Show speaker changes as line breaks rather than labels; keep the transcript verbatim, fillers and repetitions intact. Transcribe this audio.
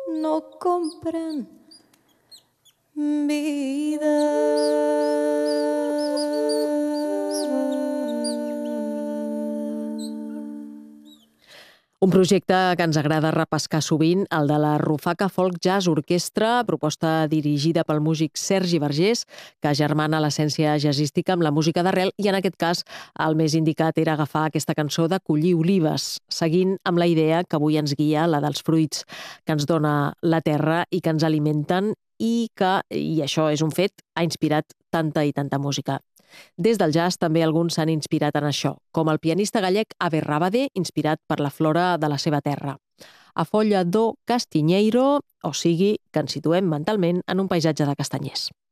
no compren vida.
Un projecte que ens agrada repescar sovint, el de la Rufaca Folk Jazz Orquestra, proposta dirigida pel músic Sergi Vergés, que agermana l'essència jazzística amb la música d'arrel, i en aquest cas el més indicat era agafar aquesta cançó de Collir olives, seguint amb la idea que avui ens guia, la dels fruits que ens dona la terra i que ens alimenten i que, i això és un fet, ha inspirat tanta i tanta música. Des del jazz també alguns s'han inspirat en això, com el pianista gallec Abe Rábade, inspirat per la flora de la seva terra. A Folla do Castiñeiro, o sigui, que ens situem mentalment en un paisatge de castanyers.